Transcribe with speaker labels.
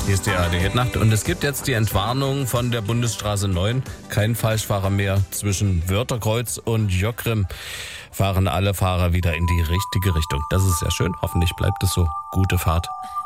Speaker 1: Hier ist die ARD-Nacht und es gibt jetzt die Entwarnung von der Bundesstraße 9. Kein Falschfahrer mehr zwischen Wörterkreuz und Jockrim. Fahren alle Fahrer wieder in die richtige Richtung. Das ist sehr schön. Hoffentlich bleibt es so. Gute Fahrt.